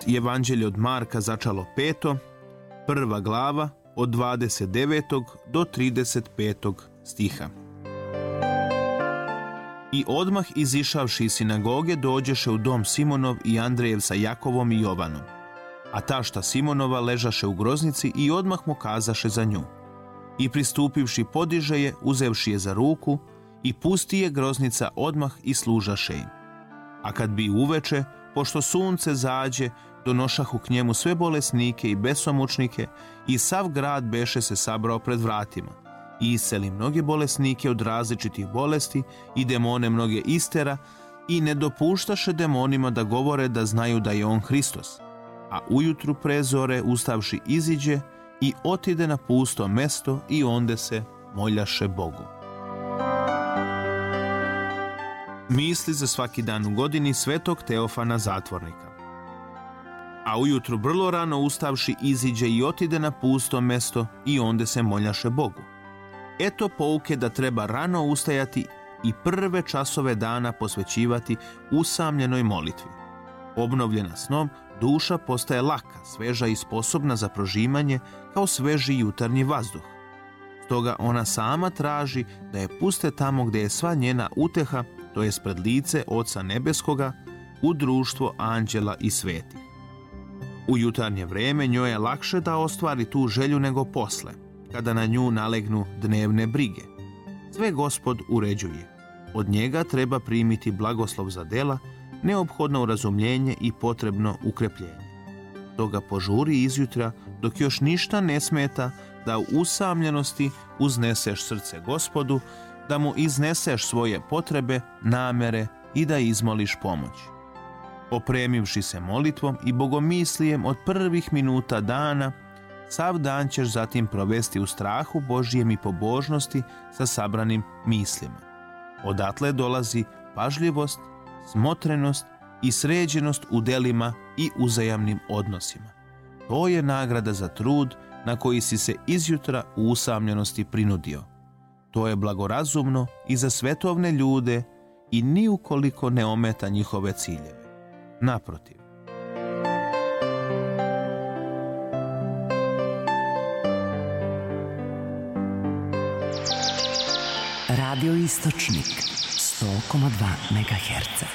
je Evanđelje od Marka začalo 5. prva glava od 29. do 35. stiha. I odmah izišavši iz sinagoge dođeše u dom Simonov i Andrejev sa Jakovom i Jovanom. A tašta Simonova ležaše u groznici i odmah mu kazaše za nju. I pristupivši podiže je, uzevši je za ruku, i pusti je groznica odmah i služaše im. A kad bi uveče, pošto sunce zađe, donošahu k njemu sve bolesnike i besomučnike, i sav grad beše se sabrao pred vratima. I isceli mnoge bolesnike od različitih bolesti i demone mnoge istera, i ne dopuštaše demonima da govore da znaju da je on Hristos. A ujutru pre zore ustavši iziđe i otide na pusto mesto i onde se moljaše Bogu. Misli za svaki dan u godini svetog Teofana zatvornika. A ujutru vrlo rano ustavši iziđe i otide na pusto mesto i onde se moljaše Bogu. Eto pouke da treba rano ustajati i prve časove dana posvećivati usamljenoj molitvi. Obnovljena snom, duša postaje laka, sveža i sposobna za prožimanje kao sveži jutarnji vazduh. Stoga ona sama traži da je puste tamo gdje je sva njena uteha, to jest pred lice Oca Nebeskoga, u društvo anđela i svetih. U jutarnje vreme njoj je lakše da ostvari tu želju nego posle, kada na nju nalegnu dnevne brige. Sve Gospod uređuje. Od njega treba primiti blagoslov za dela, neophodno urazumljenje i potrebno ukrepljenje. Toga požuri izjutra, dok još ništa ne smeta, da u usamljenosti uzneseš srce Gospodu, da mu izneseš svoje potrebe, namere i da izmoliš pomoć. Opremivši se molitvom i bogomislijem od prvih minuta dana, sav dan ćeš zatim provesti u strahu Božjem i pobožnosti sa sabranim mislima. Odatle dolazi pažljivost, smotrenost i sređenost u delima i uzajamnim odnosima. To je nagrada za trud na koji si se izjutra u usamljenosti prinudio. To je blagorazumno i za svetovne ljude i ni ukoliko ne ometa njihove ciljeve. Naprotiv. Radio Istočnik 100,2 MHz.